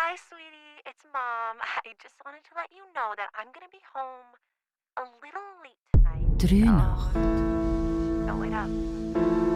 Hi, sweetie. It's Mom. I just wanted to let you know that I'm gonna be home a little late tonight. Drünacht. Don't wait up.